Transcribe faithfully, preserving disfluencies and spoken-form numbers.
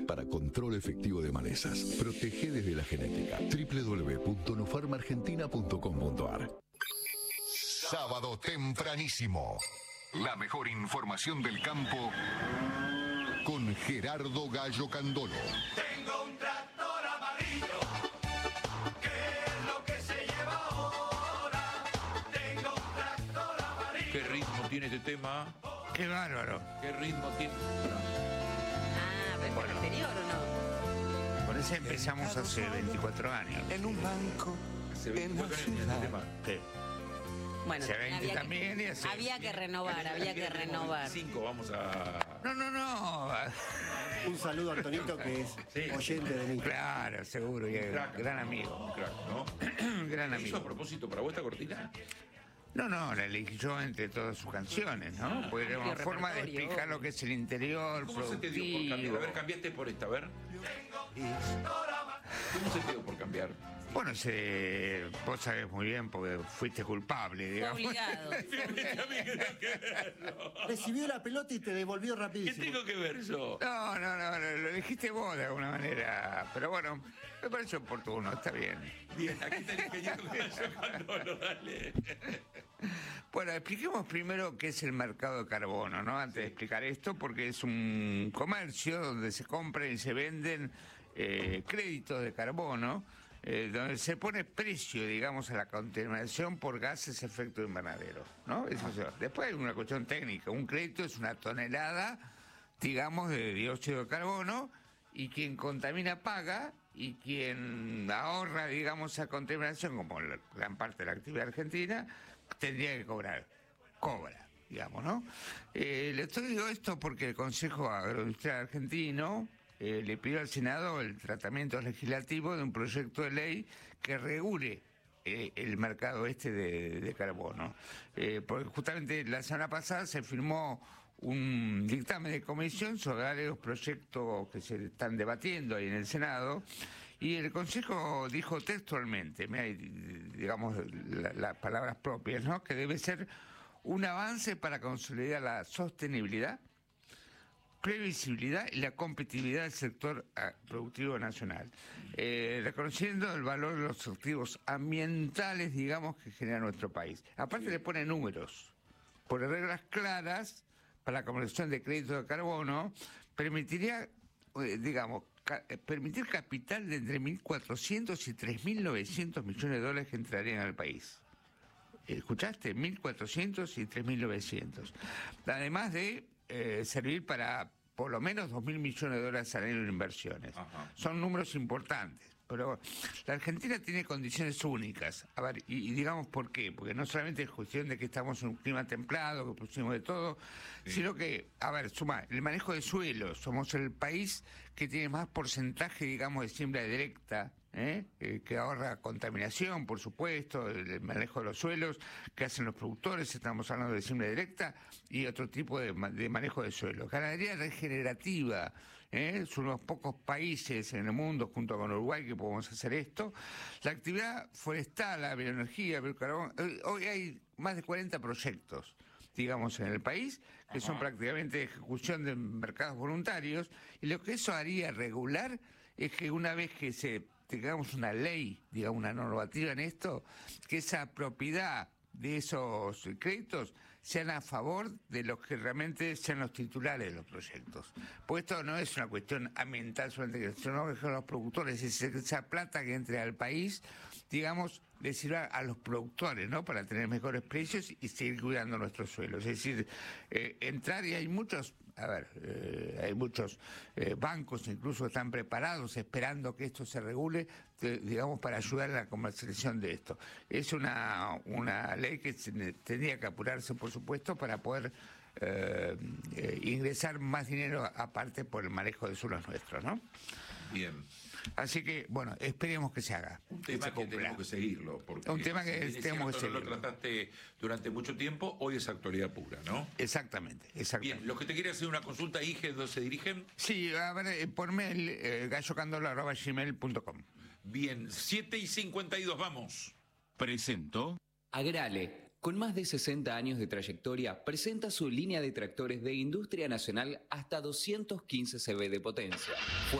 para control efectivo de malezas. Protege desde la genética. doble u doble u doble u punto nofarma argentina punto com punto a r. Sábado tempranísimo. La mejor información del campo con Gerardo Gallo Candolo. Tengo un tractor amarillo, ¿qué es lo que se lleva ahora? Tengo un tractor amarillo. ¿Qué ritmo tiene este tema? Qué bárbaro. ¿Qué ritmo tiene? Ah, ¿ves Bueno. el anterior o no? Por eso empezamos hace veinticuatro años. En un banco, Hace en la veinticuatro años este ciudad. tema. Sí. Bueno, Hace veinte había también que, y hace- había que renovar, había que renovar. Cinco, vamos a... No, no, no. Un saludo a Antonito, que es Sí. oyente de mí. Claro, seguro. Y es Crack, gran Un amigo. crack, ¿no? Gran ¿Hizo a amigo. propósito para vos esta cortina? No, no, la elegí yo entre todas sus canciones, ¿no? Porque era una amplio forma de repertorio, explicar obvio. lo que es el interior, ¿Cómo se te dio por cambiar? productivo. A ver, cambiaste por esta, a ver. ¿Cómo se te dio por cambiar? Bueno, se, vos sabés muy bien porque fuiste culpable, Fue digamos. obligado. fue obligado. Recibió la pelota y te devolvió ¿Qué rapidísimo. tengo que ver yo? No, no, no, no, lo dijiste vos de alguna manera. Pero bueno, me parece oportuno, está bien. Bien, aquí está el ingeniero Gallo Candolo, dale. Bueno, expliquemos primero qué es el mercado de carbono, ¿no? Antes de explicar esto, porque es un comercio donde se compran y se venden eh, créditos de carbono, eh, donde se pone precio, digamos, a la contaminación por gases efecto invernadero, ¿no? Eso, es- después hay una cuestión técnica. Un crédito es una tonelada, digamos, de dióxido de carbono, y quien contamina paga, y quien ahorra, digamos, esa contaminación, como la gran parte de la actividad argentina, tendría que cobrar. Cobra, digamos, ¿no? Eh, le estoy digo esto porque el Consejo Agroindustrial Argentino eh, le pidió al Senado el tratamiento legislativo de un proyecto de ley que regule eh, el mercado este de, de carbono. Eh, porque justamente la semana pasada se firmó un dictamen de comisión sobre varios proyectos que se están debatiendo ahí en el Senado, y el Consejo dijo textualmente, mira, digamos la- las palabras propias, ¿no?, que debe ser un avance para consolidar la sostenibilidad, previsibilidad y la competitividad del sector ah, productivo nacional, eh, reconociendo el valor de los activos ambientales, digamos, que genera nuestro país. Aparte le pone números, por reglas claras para la comercialización de créditos de carbono, permitiría, eh, digamos, ca- eh, permitir capital de entre mil cuatrocientos y tres mil novecientos millones de dólares que entrarían al país. ¿Escuchaste? mil cuatrocientos y tres mil novecientos. Además de eh, servir para por lo menos dos mil millones de dólares al año en inversiones. Ajá. Son números importantes. Pero la Argentina tiene condiciones únicas. A ver, y, y digamos por qué. Porque no solamente es cuestión de que estamos en un clima templado, que producimos de todo, Sí. sino que, a ver, suma, el manejo de suelos. Somos el país que tiene más porcentaje, digamos, de siembra directa, ¿eh? Eh, que ahorra contaminación, por supuesto, el, el manejo de los suelos, que hacen los productores, estamos hablando de siembra directa, y otro tipo de, ma- de manejo de suelos. Ganadería regenerativa, ¿eh? Son unos pocos países en el mundo, junto con Uruguay, que podemos hacer esto. La actividad forestal, la bioenergía, biocarbón, eh, hoy hay más de cuarenta proyectos, digamos, en el país, que Ajá. son prácticamente ejecución de mercados voluntarios, y lo que eso haría regular es que una vez que se tengamos una ley, digamos, una normativa en esto, que esa propiedad de esos créditos sean a favor de los que realmente sean los titulares de los proyectos. Pues esto no es una cuestión ambiental solamente, sino que los productores, es esa plata que entre al país, digamos, le sirva a los productores, ¿no?, para tener mejores precios y seguir cuidando nuestros suelos. Es decir, eh, entrar, y hay muchos, a ver, eh, hay muchos eh, bancos incluso que están preparados esperando que esto se regule, de- digamos, para ayudar a la comercialización de esto. Es una, una ley que se- tendría que apurarse, por supuesto, para poder eh, eh, ingresar más dinero aparte por el manejo de suelos nuestros, ¿no? Bien. Así que, bueno, esperemos que se haga. Un que tema se que cumpla. tenemos que seguirlo. Porque Un tema que si bien es tenemos que cierto, no seguirlo. lo trataste durante mucho tiempo, hoy es actualidad pura, ¿no? Exactamente, exactamente. Bien, los que te quieren hacer una consulta, I G, ¿dónde se dirigen? Sí, a ver, eh, por mail, eh, gallocandolo arroba gmail punto com. Bien, siete y cincuenta y dos, vamos. Presentó Agrale, con más de sesenta años de trayectoria, presenta su línea de tractores de industria nacional hasta doscientos quince C V de potencia.